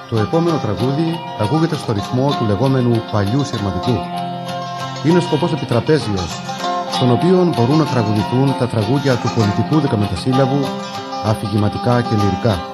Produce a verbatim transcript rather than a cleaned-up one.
Το επόμενο τραγούδι ακούγεται στο ρυθμό του λεγόμενου παλιού σειρματικού. Είναι σκοπός επιτραπέζιος, στον οποίο μπορούν να τραγουδηθούν τα τραγούδια του πολιτικού δεκαμετασύλλαβου, αφηγηματικά και λυρικά.